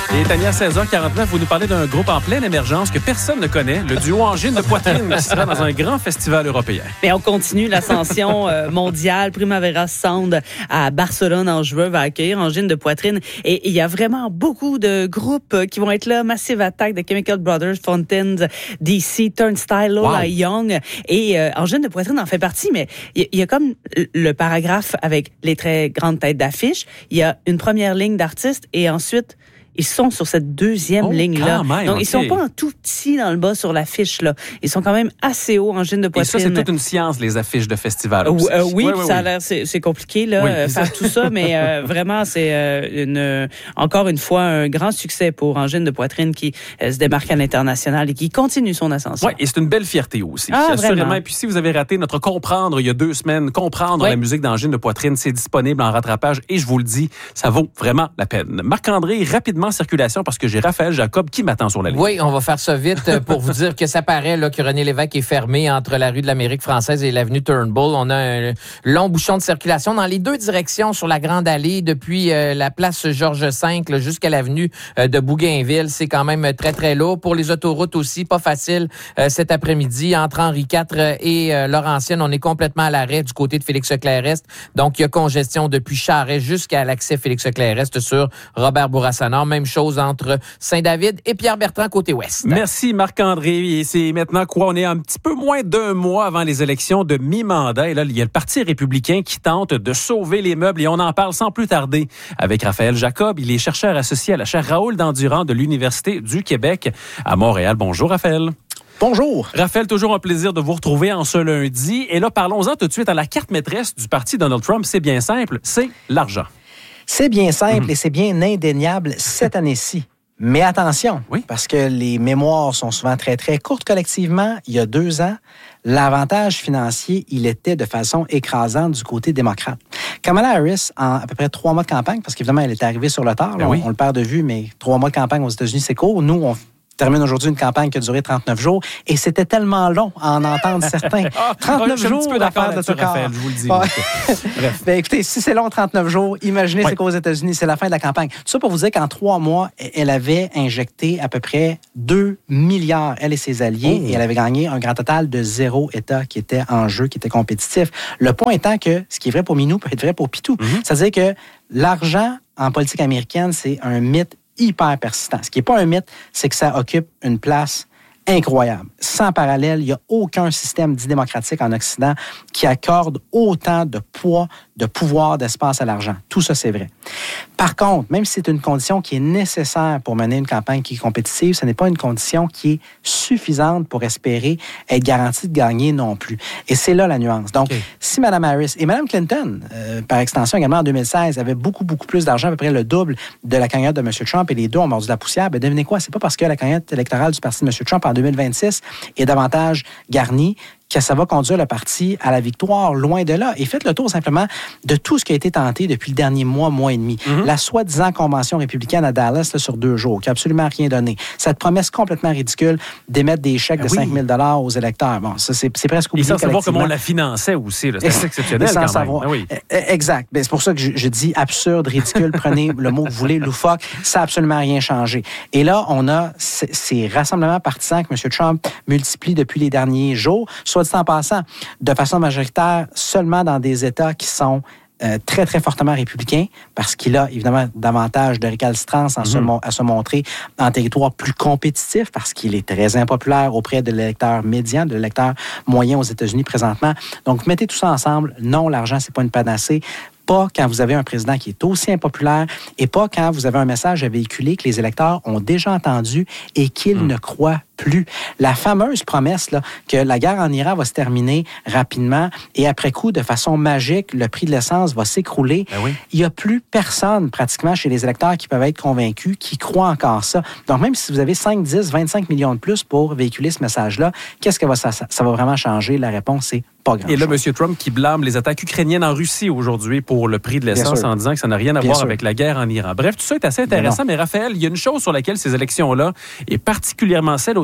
Et Tania, 16h49, vous nous parlez d'un groupe en pleine émergence que personne ne connaît, le duo Angine de Poitrine, qui sera dans un grand festival européen. Mais on continue l'ascension mondiale. Primavera Sound à Barcelone en juin va accueillir Angine de Poitrine. Et il y a vraiment beaucoup de groupes qui vont être là. Massive Attack, The Chemical Brothers, Fountains, DC, Turnstile, Lola Young. Et Angine de Poitrine en fait partie, mais il y a comme le paragraphe avec les très grandes têtes d'affiche. Il y a une première ligne d'artistes et ensuite... Ils sont sur cette deuxième ligne-là. Même, donc, ils sont pas en tout petit dans le bas sur l'affiche, là. Ils sont quand même assez hauts en Angine de Poitrine. Et ça, c'est toute une science, les affiches de festival. Oui, ça a l'air, c'est compliqué, là, faire tout ça, mais vraiment, c'est encore une fois, un grand succès pour Angine de Poitrine qui se démarque à l'international et qui continue son ascension. Oui, et c'est une belle fierté aussi. Assurément. Et puis, si vous avez raté notre Comprendre il y a 2 semaines, Comprendre la musique d'Angine de Poitrine, c'est disponible en rattrapage et je vous le dis, ça vaut vraiment la peine. Marc-André, rapidement en circulation parce que j'ai Raphaël Jacob qui m'attend sur la ligne. Oui, on va faire ça vite pour vous dire que ça paraît là, que René Lévesque est fermé entre la rue de l'Amérique française et l'avenue Turnbull. On a un long bouchon de circulation dans les 2 directions sur la Grande Allée depuis la place Georges V jusqu'à l'avenue de Bougainville. C'est quand même très, très lourd. Pour les autoroutes aussi, pas facile cet après-midi. Entre Henri IV et Laurentienne, on est complètement à l'arrêt du côté de Félix-Leclerc-Est. Donc, il y a congestion depuis Charest jusqu'à l'accès Félix-Leclerc-Est sur Robert Bourassa-Nord. Même chose entre Saint-David et Pierre-Bertrand côté ouest. Merci Marc-André. Et c'est maintenant quoi? On est un petit peu moins d'1 mois avant les élections de mi-mandat. Et là, il y a le Parti républicain qui tente de sauver les meubles. Et on en parle sans plus tarder avec Raphaël Jacob. Il est chercheur associé à la chaire Raoul Dandurand de l'Université du Québec à Montréal. Bonjour Raphaël. Bonjour. Raphaël, toujours un plaisir de vous retrouver en ce lundi. Et là, parlons-en tout de suite à la carte maîtresse du parti Donald Trump. C'est bien simple, c'est l'argent. C'est bien simple et c'est bien indéniable cette année-ci. Mais attention, parce que les mémoires sont souvent très, très courtes collectivement. Il y a 2 ans, l'avantage financier, il était de façon écrasante du côté démocrate. Kamala Harris, en à peu près 3 mois de campagne, parce qu'évidemment, elle est arrivée sur le tard, on le perd de vue, mais 3 mois de campagne aux États-Unis, c'est court. Nous, on termine aujourd'hui une campagne qui a duré 39 jours et c'était tellement long à en entendre certains. 39 jours je suis un petit peu d'accord de là-dessus, Raphaël, je vous le dis. Bref. Ben, écoutez, si c'est long 39 jours, imaginez c'est qu'aux États-Unis, c'est la fin de la campagne. Tout ça pour vous dire qu'en 3 mois, elle avait injecté à peu près 2 milliards, elle et ses alliés, et elle avait gagné un grand total de 0 État qui était en jeu, qui était compétitif. Le point étant que ce qui est vrai pour Minou peut être vrai pour Pitou. C'est-à-dire que l'argent en politique américaine, c'est un mythe hyper persistant. Ce qui n'est pas un mythe, c'est que ça occupe une place incroyable. Sans parallèle, il n'y a aucun système dit démocratique en Occident qui accorde autant de poids, de pouvoir, d'espace à l'argent. Tout ça, c'est vrai. Par contre, même si c'est une condition qui est nécessaire pour mener une campagne qui est compétitive, ce n'est pas une condition qui est suffisante pour espérer être garantie de gagner non plus. Et c'est là la nuance. Donc, si Mme Harris et Mme Clinton, par extension également en 2016, avaient beaucoup, beaucoup plus d'argent, à peu près le double de la cagnotte de M. Trump, et les deux ont mordu la poussière, bien, devinez quoi? C'est pas parce que la cagnotte électorale du parti de M. Trump en 2026 est davantage garnie que ça va conduire le parti à la victoire, loin de là. Et faites le tour simplement de tout ce qui a été tenté depuis le dernier mois et demi. La soi-disant convention républicaine à Dallas là, sur 2 jours, qui n'a absolument rien donné. Cette promesse complètement ridicule d'émettre des chèques de 5 000 $ aux électeurs. Bon, ça, c'est presque oublié. Et sans savoir comment on la finançait aussi. C'est exceptionnel sans quand savoir. même. Exact. Ben, c'est pour ça que je dis absurde, ridicule. Prenez le mot que vous voulez, loufoque. Ça n'a absolument rien changé. Et là, on a ces rassemblements partisans que M. Trump multiplie depuis les derniers jours. Soit dit en passant, de façon majoritaire, seulement dans des États qui sont très, très fortement républicain, parce qu'il a évidemment davantage de récalcitrance à se montrer en territoire plus compétitif, parce qu'il est très impopulaire auprès de l'électeur médian, de l'électeur moyen aux États-Unis présentement. Donc, mettez tout ça ensemble. Non, l'argent, c'est pas une panacée. Pas quand vous avez un président qui est aussi impopulaire et pas quand vous avez un message à véhiculer que les électeurs ont déjà entendu et qu'ils ne croient plus. La fameuse promesse là, que la guerre en Iran va se terminer rapidement et après coup, de façon magique, le prix de l'essence va s'écrouler. Il n'y a plus personne pratiquement chez les électeurs qui peuvent être convaincus, qui croient encore ça. Donc même si vous avez 5, 10, 25 millions de plus pour véhiculer ce message-là, qu'est-ce que ça va vraiment changer? La réponse est pas grand-chose. Et là, M. Trump qui blâme les attaques ukrainiennes en Russie aujourd'hui pour le prix de l'essence en disant que ça n'a rien à voir avec la guerre en Iran. Bref, tout ça est assez intéressant, mais Raphaël, il y a une chose sur laquelle ces élections-là, et particulièrement celle aux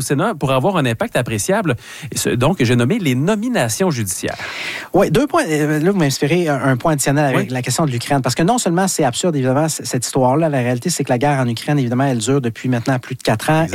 Sénat pourrait avoir un impact appréciable. Et donc, j'ai nommé les nominations judiciaires. Oui, 2 points. Là, vous m'inspirez un point additionnel avec la question de l'Ukraine. Parce que non seulement c'est absurde, évidemment, cette histoire-là, la réalité, c'est que la guerre en Ukraine, évidemment, elle dure depuis maintenant plus de 4 ans.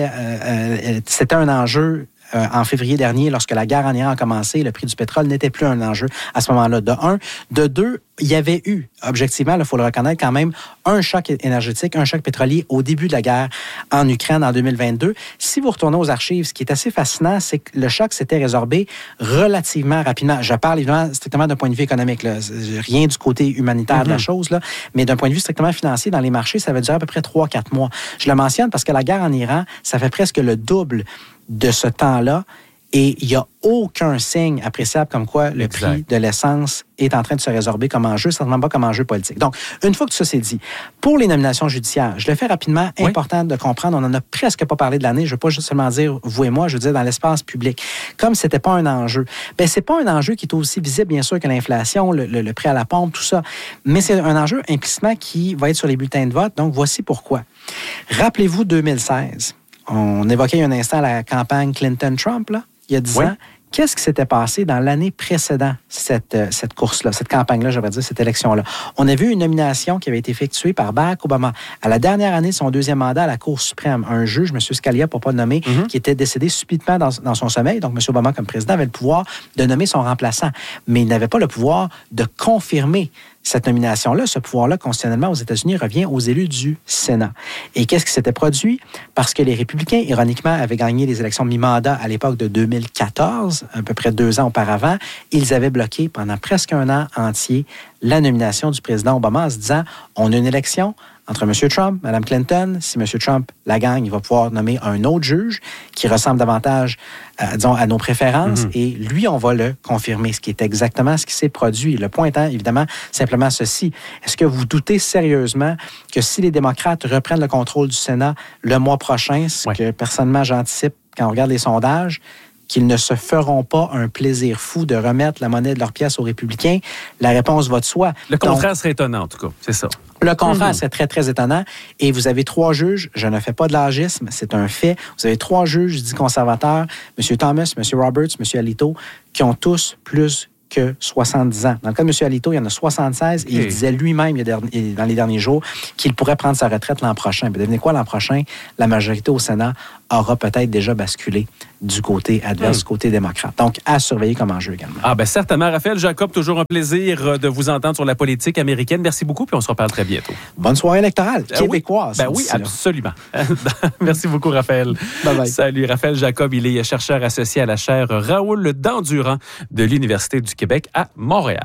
C'était un enjeu en février dernier, lorsque la guerre en Iran a commencé, le prix du pétrole n'était plus un enjeu à ce moment-là, de un. De deux, il y avait eu, objectivement, il faut le reconnaître quand même, un choc énergétique, un choc pétrolier au début de la guerre en Ukraine en 2022. Si vous retournez aux archives, ce qui est assez fascinant, c'est que le choc s'était résorbé relativement rapidement. Je parle évidemment strictement d'un point de vue économique, là. Rien du côté humanitaire de la chose, là, mais d'un point de vue strictement financier, dans les marchés, ça va durer à peu près 3-4 mois. Je le mentionne parce que la guerre en Iran, ça fait presque le double de ce temps-là. Et il n'y a aucun signe appréciable comme quoi le prix de l'essence est en train de se résorber comme enjeu, certainement pas comme enjeu politique. Donc, une fois que tout ça c'est dit, pour les nominations judiciaires, je le fais rapidement, important de comprendre, on n'en a presque pas parlé de l'année, je ne veux pas juste seulement dire vous et moi, je veux dire dans l'espace public. Comme ce n'était pas un enjeu, bien, ce n'est pas un enjeu qui est aussi visible, bien sûr, que l'inflation, le prix à la pompe, tout ça, mais c'est un enjeu implicitement qui va être sur les bulletins de vote. Donc, voici pourquoi. Rappelez-vous 2016. On évoquait un instant la campagne Clinton-Trump, là, il y a 10 ans. Qu'est-ce qui s'était passé dans l'année précédente, cette course-là, cette campagne-là, j'aimerais dire, cette élection-là? On a vu une nomination qui avait été effectuée par Barack Obama. À la dernière année de son 2e mandat à la Cour suprême, un juge, M. Scalia, pour ne pas le nommer, qui était décédé subitement dans son sommeil. Donc, M. Obama, comme président, avait le pouvoir de nommer son remplaçant. Mais il n'avait pas le pouvoir de confirmer cette nomination-là. Ce pouvoir-là, constitutionnellement, aux États-Unis, revient aux élus du Sénat. Et qu'est-ce qui s'était produit? Parce que les républicains, ironiquement, avaient gagné les élections mi-mandat à l'époque de 2014, à peu près 2 ans auparavant. Ils avaient bloqué pendant presque un an entier la nomination du président Obama en se disant, on a une élection entre M. Trump, Mme Clinton. Si M. Trump la gagne, il va pouvoir nommer un autre juge qui ressemble davantage, disons, à nos préférences. Et lui, on va le confirmer, ce qui est exactement ce qui s'est produit. Le point étant, évidemment, simplement ceci. Est-ce que vous doutez sérieusement que si les démocrates reprennent le contrôle du Sénat le mois prochain, ce que personnellement j'anticipe quand on regarde les sondages, qu'ils ne se feront pas un plaisir fou de remettre la monnaie de leur pièce aux républicains? La réponse va de soi. Le contraire serait étonnant, en tout cas. C'est ça. Le contraire serait très, très étonnant. Et vous avez 3 juges, je ne fais pas de l'agisme, c'est un fait. Vous avez 3 juges dits conservateurs, M. Thomas, M. Roberts, M. Alito, qui ont tous plus que 70 ans. Dans le cas de M. Alito, il y en a 76 et il disait lui-même dans les derniers jours qu'il pourrait prendre sa retraite l'an prochain. Mais devinez quoi, l'an prochain, la majorité au Sénat aura peut-être déjà basculé du côté adverse, du côté démocrate. Donc, à surveiller comme enjeu également. Ah ben certainement. Raphaël Jacob, toujours un plaisir de vous entendre sur la politique américaine. Merci beaucoup, puis on se reparle très bientôt. Bonne soirée électorale québécoise. Oui, absolument. Merci beaucoup, Raphaël. Bye-bye. Salut, Raphaël Jacob. Il est chercheur associé à la chaire Raoul Dandurand de l'Université du Québec à Montréal.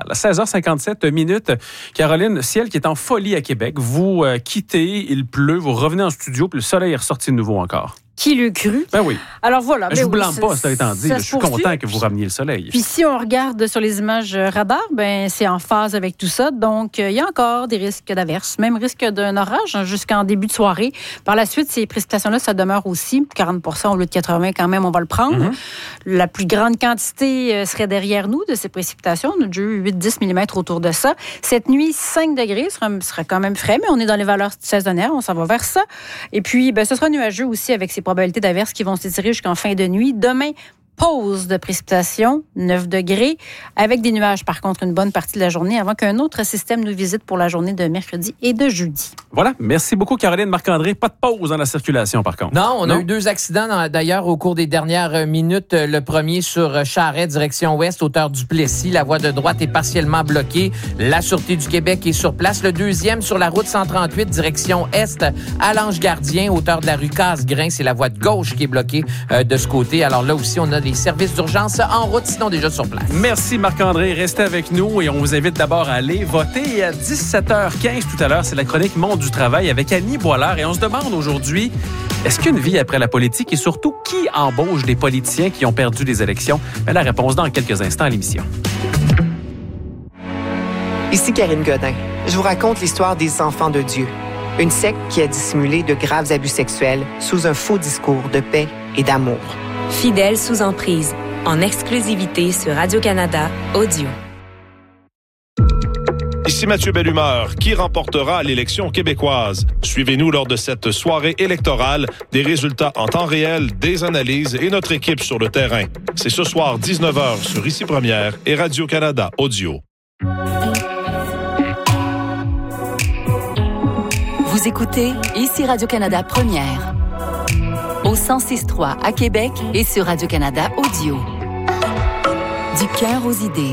16h57. Caroline, ciel qui est en folie à Québec. Vous quittez, il pleut, vous revenez en studio, puis le soleil est ressorti de nouveau encore. Qui l'eût cru? Ben oui. Alors voilà. Je ne vous blâme pas, cela étant dit. Je suis content que vous rameniez le soleil. Puis si on regarde sur les images radar, ben c'est en phase avec tout ça. Donc, il y a encore des risques d'averses, même risque d'un orage jusqu'en début de soirée. Par la suite, ces précipitations-là, ça demeure aussi 40% au lieu de 80%, quand même, on va le prendre. La plus grande quantité serait derrière nous de ces précipitations. On a déjà eu 8-10 mm autour de ça. Cette nuit, 5 degrés, sera quand même frais, mais on est dans les valeurs saisonnières, on s'en va vers ça. Et puis, ce sera nuageux aussi avec ces probabilités d'averses qui vont s'étirer jusqu'en fin de nuit. Demain, pause de précipitation, 9 degrés, avec des nuages, par contre, une bonne partie de la journée, avant qu'un autre système nous visite pour la journée de mercredi et de jeudi. Voilà. Merci beaucoup, Caroline. Marc-André, pas de pause dans la circulation, par contre. Non, on a eu 2 accidents, d'ailleurs, au cours des dernières minutes. Le premier sur Charest, direction ouest, hauteur du Plessis. La voie de droite est partiellement bloquée. La Sûreté du Québec est sur place. Le deuxième sur la route 138, direction est, à l'Ange-Gardien, hauteur de la rue Casgrain. C'est la voie de gauche qui est bloquée de ce côté. Alors là aussi, on a les services d'urgence en route, sinon déjà sur place. Merci Marc-André. Restez avec nous et on vous invite d'abord à aller voter. À 17h15 tout à l'heure, c'est la chronique Monde du travail avec Annie Boilard. Et on se demande aujourd'hui, est-ce qu'une vie après la politique et surtout qui embauche des politiciens qui ont perdu des élections? La réponse dans quelques instants à l'émission. Ici Karine Godin. Je vous raconte l'histoire des Enfants de Dieu. Une secte qui a dissimulé de graves abus sexuels sous un faux discours de paix et d'amour. Fidèles sous emprise, en exclusivité sur Radio-Canada Audio. Ici Mathieu Bellumeur. Qui remportera l'élection québécoise? Suivez-nous lors de cette soirée électorale, des résultats en temps réel, des analyses et notre équipe sur le terrain. C'est ce soir 19h sur Ici Première et Radio-Canada Audio. Vous écoutez Ici Radio-Canada Première. Au 106.3 à Québec et sur Radio-Canada Audio. Du cœur aux idées.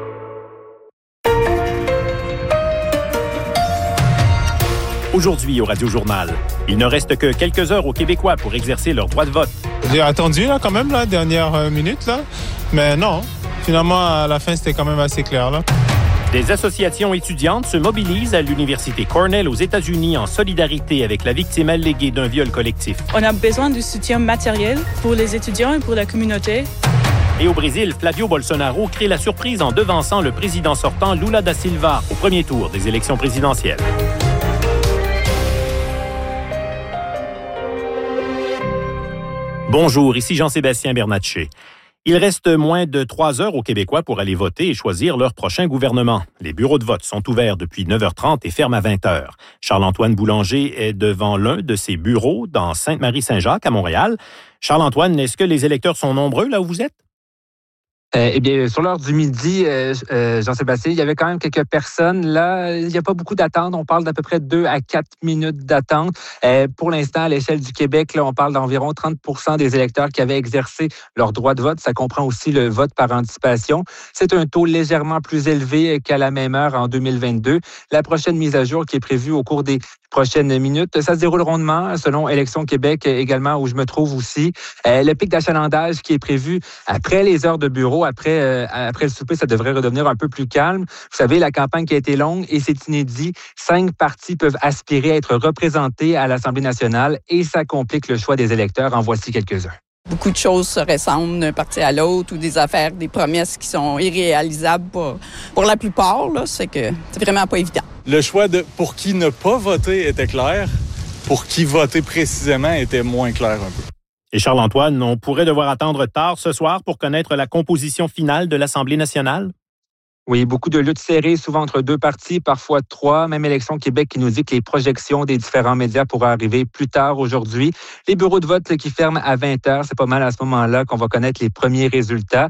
Aujourd'hui au Radio-Journal, il ne reste que quelques heures aux Québécois pour exercer leur droit de vote. J'ai attendu là, quand même, dernière minute, là. Mais non, finalement, à la fin, c'était quand même assez clair. Là. Des associations étudiantes se mobilisent à l'Université Cornell aux États-Unis en solidarité avec la victime alléguée d'un viol collectif. On a besoin de soutien matériel pour les étudiants et pour la communauté. Et au Brésil, Flavio Bolsonaro crée la surprise en devançant le président sortant Lula da Silva au premier tour des élections présidentielles. Bonjour, ici Jean-Sébastien Bernatchez. Il reste moins de 3 heures aux Québécois pour aller voter et choisir leur prochain gouvernement. Les bureaux de vote sont ouverts depuis 9h30 et ferment à 20h. Charles-Antoine Boulanger est devant l'un de ces bureaux dans Sainte-Marie-Saint-Jacques à Montréal. Charles-Antoine, est-ce que les électeurs sont nombreux là où vous êtes? Eh bien, sur l'heure du midi, Jean-Sébastien, il y avait quand même quelques personnes. Là, il n'y a pas beaucoup d'attente. On parle d'à peu près 2 à 4 minutes d'attente. Pour l'instant, à l'échelle du Québec, là, on parle d'environ 30% des électeurs qui avaient exercé leur droit de vote. Ça comprend aussi le vote par anticipation. C'est un taux légèrement plus élevé qu'à la même heure en 2022. La prochaine mise à jour qui est prévue au cours des prochaines minutes, ça se déroule rondement selon Élections Québec également, où je me trouve aussi. Le pic d'achalandage qui est prévu après les heures de bureau, après le souper, ça devrait redevenir un peu plus calme. Vous savez, la campagne qui a été longue et c'est inédit. 5 partis peuvent aspirer à être représentés à l'Assemblée nationale et ça complique le choix des électeurs. En voici quelques-uns. Beaucoup de choses se ressemblent d'un parti à l'autre ou des affaires, des promesses qui sont irréalisables pour la plupart. Là, c'est que c'est vraiment pas évident. Le choix de pour qui ne pas voter était clair, pour qui voter précisément était moins clair un peu. Et Charles-Antoine, on pourrait devoir attendre tard ce soir pour connaître la composition finale de l'Assemblée nationale? Oui, beaucoup de luttes serrées, souvent entre 2 partis, parfois 3. Même Élections Québec qui nous dit que les projections des différents médias pourraient arriver plus tard aujourd'hui. Les bureaux de vote qui ferment à 20h, c'est pas mal à ce moment-là qu'on va connaître les premiers résultats.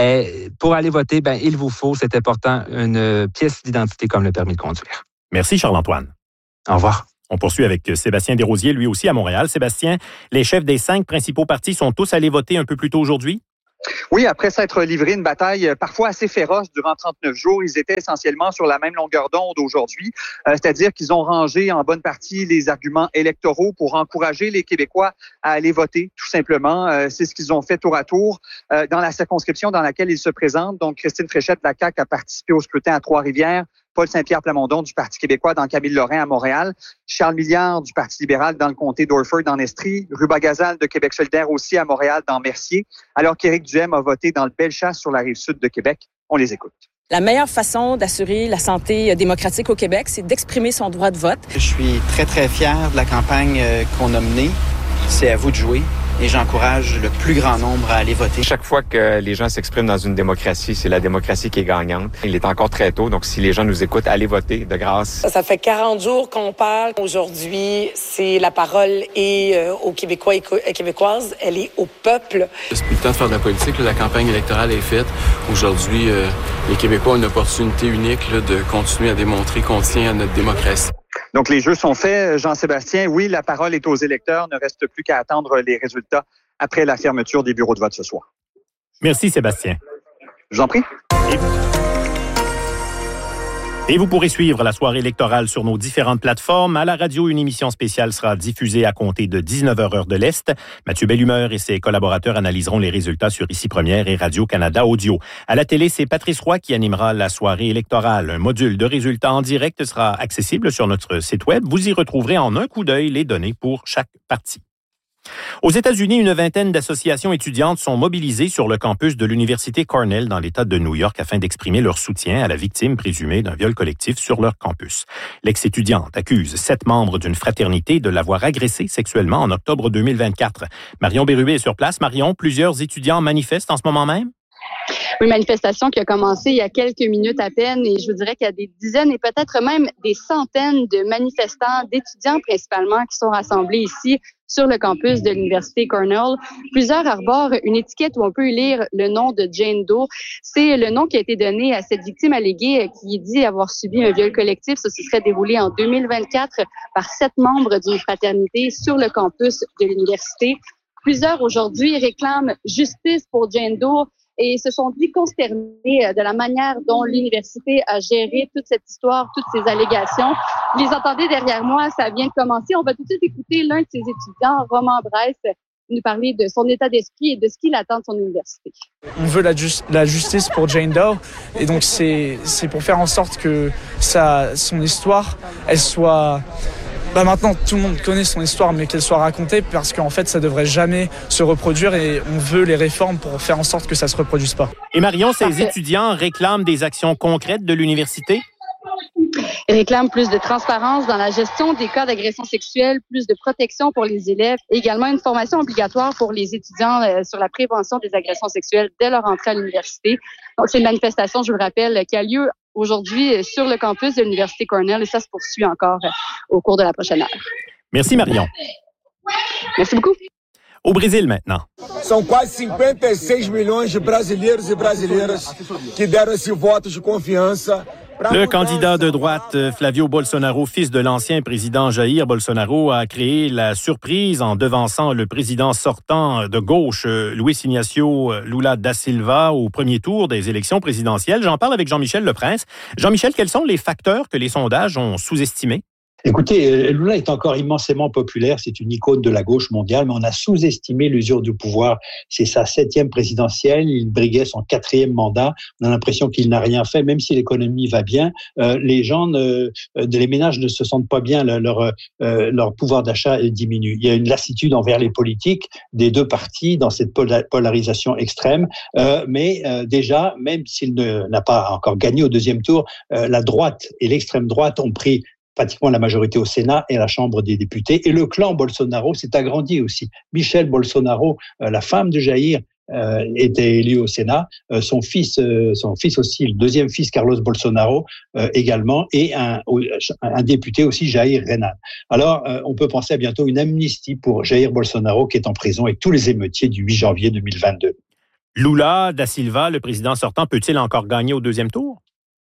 Pour aller voter, il vous faut, c'est important, une pièce d'identité comme le permis de conduire. Merci Charles-Antoine. Au revoir. On poursuit avec Sébastien Desrosiers, lui aussi à Montréal. Sébastien, les chefs des 5 principaux partis sont tous allés voter un peu plus tôt aujourd'hui? Oui, après s'être livré une bataille parfois assez féroce durant 39 jours, ils étaient essentiellement sur la même longueur d'onde aujourd'hui, c'est-à-dire qu'ils ont rangé en bonne partie les arguments électoraux pour encourager les Québécois à aller voter, tout simplement. C'est ce qu'ils ont fait tour à tour dans la circonscription dans laquelle ils se présentent. Donc, Christine Fréchette de la CAQ a participé au scrutin à Trois-Rivières, Paul Saint-Pierre Plamondon du Parti québécois dans Camille-Lorrain à Montréal, Charles Milliard du Parti libéral dans le comté d'Orford en Estrie, Ruba Gazal de Québec solidaire aussi à Montréal dans Mercier, alors qu'Éric Duhem a voté dans le Bellechasse sur la Rive-Sud de Québec. On les écoute. La meilleure façon d'assurer la santé démocratique au Québec, c'est d'exprimer son droit de vote. Je suis très, très fier de la campagne qu'on a menée. C'est à vous de jouer. Et j'encourage le plus grand nombre à aller voter. Chaque fois que les gens s'expriment dans une démocratie, c'est la démocratie qui est gagnante. Il est encore très tôt, donc si les gens nous écoutent, allez voter de grâce. Ça fait 40 jours qu'on parle. Aujourd'hui, c'est la parole est aux Québécois et Québécoises. Elle est au peuple. C'est plus le temps de faire de la politique. La campagne électorale est faite. Aujourd'hui, les Québécois ont une opportunité unique de continuer à démontrer qu'on tient à notre démocratie. Donc, les jeux sont faits. Jean-Sébastien, oui, la parole est aux électeurs. Ne reste plus qu'à attendre les résultats après la fermeture des bureaux de vote ce soir. Merci, Sébastien. Je vous en prie. Et vous pourrez suivre la soirée électorale sur nos différentes plateformes. À la radio, une émission spéciale sera diffusée à compter de 19h heure de l'Est. Mathieu Bellumeur et ses collaborateurs analyseront les résultats sur Ici Première et Radio-Canada Audio. À la télé, c'est Patrice Roy qui animera la soirée électorale. Un module de résultats en direct sera accessible sur notre site Web. Vous y retrouverez en un coup d'œil les données pour chaque parti. Aux États-Unis, une vingtaine d'associations étudiantes sont mobilisées sur le campus de l'Université Cornell dans l'État de New York afin d'exprimer leur soutien à la victime présumée d'un viol collectif sur leur campus. L'ex-étudiante accuse 7 membres d'une fraternité de l'avoir agressée sexuellement en octobre 2024. Marion Bérubé est sur place. Marion, plusieurs étudiants manifestent en ce moment même? Une manifestation qui a commencé il y a quelques minutes à peine et je vous dirais qu'il y a des dizaines et peut-être même des centaines de manifestants, d'étudiants principalement, qui sont rassemblés ici sur le campus de l'Université Cornell. Plusieurs arborent une étiquette où on peut lire le nom de Jane Doe. C'est le nom qui a été donné à cette victime alléguée qui dit avoir subi un viol collectif. Ça se serait déroulé en 2024 par 7 membres d'une fraternité sur le campus de l'université. Plusieurs aujourd'hui réclament justice pour Jane Doe et se sont dit consternés de la manière dont l'université a géré toute cette histoire, toutes ces allégations. Vous les entendez derrière moi, ça vient de commencer. On va tout de suite écouter l'un de ses étudiants, Roman Bresse, nous parler de son état d'esprit et de ce qu'il attend de son université. On veut la justice pour Jane Doe et donc c'est pour faire en sorte que son histoire, elle soit... maintenant, tout le monde connaît son histoire, mais qu'elle soit racontée parce qu'en fait, ça devrait jamais se reproduire et on veut les réformes pour faire en sorte que ça se reproduise pas. Et Marion, ces étudiants réclament des actions concrètes de l'université? Ils réclament plus de transparence dans la gestion des cas d'agression sexuelle, plus de protection pour les élèves, et également une formation obligatoire pour les étudiants sur la prévention des agressions sexuelles dès leur entrée à l'université. Donc, c'est une manifestation, je vous le rappelle, qui a lieu aujourd'hui sur le campus de l'Université Cornell et ça se poursuit encore au cours de la prochaine heure. Merci Marion. Merci beaucoup. Au Brésil maintenant. São quase 56 milhões de brasileiros e brasileiras que deram esse voto de confiança. Le candidat de droite Flavio Bolsonaro, fils de l'ancien président Jair Bolsonaro, a créé la surprise en devançant le président sortant de gauche, Luiz Inácio Lula da Silva, au premier tour des élections présidentielles. J'en parle avec Jean-Michel Leprince. Jean-Michel, quels sont les facteurs que les sondages ont sous-estimés? Écoutez, Lula est encore immensément populaire, c'est une icône de la gauche mondiale, mais on a sous-estimé l'usure du pouvoir. C'est sa 7e présidentielle, il briguait son 4e mandat. On a l'impression qu'il n'a rien fait, même si l'économie va bien. Les gens, les ménages ne se sentent pas bien, leur pouvoir d'achat diminue. Il y a une lassitude envers les politiques des deux partis dans cette polarisation extrême. Mais déjà, même s'il n'a pas encore gagné au 2e tour, la droite et l'extrême droite ont pris pratiquement la majorité au Sénat et à la Chambre des députés. Et le clan Bolsonaro s'est agrandi aussi. Michelle Bolsonaro, la femme de Jair, était élu au Sénat. Son fils aussi, le 2e fils, Carlos Bolsonaro, également, et un député aussi, Jair Renan. Alors, on peut penser à bientôt une amnistie pour Jair Bolsonaro qui est en prison avec tous les émeutiers du 8 janvier 2022. Lula da Silva, le président sortant, peut-il encore gagner au 2e tour?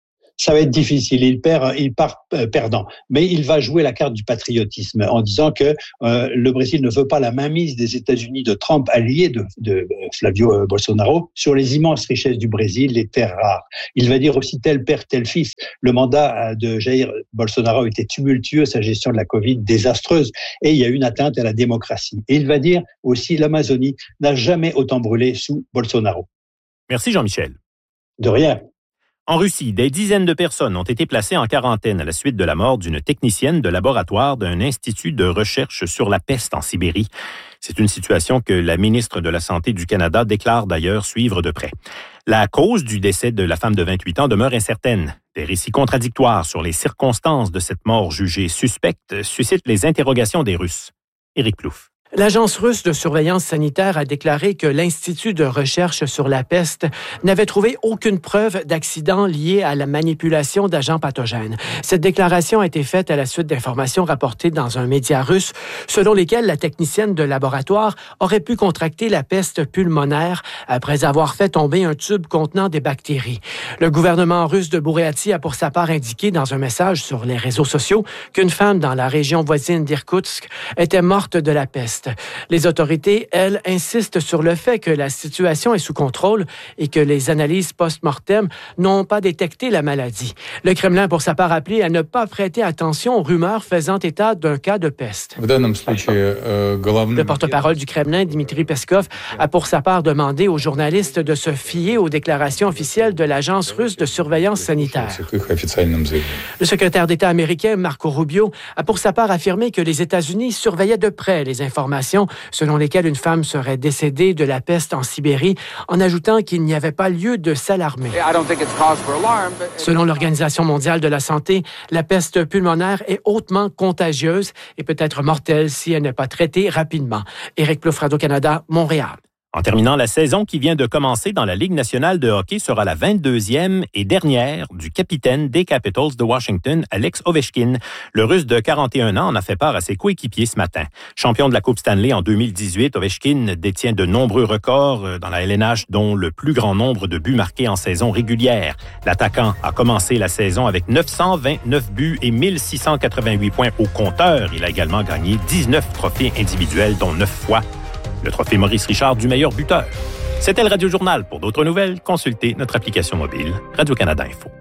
Ça va être difficile. Il part perdant. Mais il va jouer la carte du patriotisme en disant que le Brésil ne veut pas la mainmise des États-Unis de Trump, allié de Flavio Bolsonaro, sur les immenses richesses du Brésil, les terres rares. Il va dire aussi tel père, tel fils. Le mandat de Jair Bolsonaro était tumultueux, sa gestion de la Covid désastreuse, et il y a eu une atteinte à la démocratie. Et il va dire aussi l'Amazonie n'a jamais autant brûlé sous Bolsonaro. Merci Jean-Michel. De rien. En Russie, des dizaines de personnes ont été placées en quarantaine à la suite de la mort d'une technicienne de laboratoire d'un institut de recherche sur la peste en Sibérie. C'est une situation que la ministre de la Santé du Canada déclare d'ailleurs suivre de près. La cause du décès de la femme de 28 ans demeure incertaine. Des récits contradictoires sur les circonstances de cette mort jugée suspecte suscitent les interrogations des Russes. Éric Plouffe. L'Agence russe de surveillance sanitaire a déclaré que l'Institut de recherche sur la peste n'avait trouvé aucune preuve d'accident lié à la manipulation d'agents pathogènes. Cette déclaration a été faite à la suite d'informations rapportées dans un média russe selon lesquelles la technicienne de laboratoire aurait pu contracter la peste pulmonaire après avoir fait tomber un tube contenant des bactéries. Le gouvernement russe de Bouriatie a pour sa part indiqué dans un message sur les réseaux sociaux qu'une femme dans la région voisine d'Irkoutsk était morte de la peste. Les autorités, elles, insistent sur le fait que la situation est sous contrôle et que les analyses post-mortem n'ont pas détecté la maladie. Le Kremlin, pour sa part, a appelé à ne pas prêter attention aux rumeurs faisant état d'un cas de peste. Le porte-parole du Kremlin, Dmitri Peskov, a pour sa part demandé aux journalistes de se fier aux déclarations officielles de l'Agence russe de surveillance sanitaire. Le secrétaire d'État américain, Marco Rubio, a pour sa part affirmé que les États-Unis surveillaient de près les informations selon lesquelles une femme serait décédée de la peste en Sibérie, en ajoutant qu'il n'y avait pas lieu de s'alarmer. Selon l'Organisation mondiale de la santé, la peste pulmonaire est hautement contagieuse et peut être mortelle si elle n'est pas traitée rapidement. Éric Plouffe, Radio-Canada, Montréal. En terminant, la saison qui vient de commencer dans la Ligue nationale de hockey sera la 22e et dernière du capitaine des Capitals de Washington, Alex Ovechkin. Le Russe de 41 ans en a fait part à ses coéquipiers ce matin. Champion de la Coupe Stanley en 2018, Ovechkin détient de nombreux records dans la LNH, dont le plus grand nombre de buts marqués en saison régulière. L'attaquant a commencé la saison avec 929 buts et 1688 points au compteur. Il a également gagné 19 trophées individuels, dont 9 fois le trophée Maurice Richard du meilleur buteur. C'était le Radio Journal. Pour d'autres nouvelles, consultez notre application mobile Radio-Canada Info.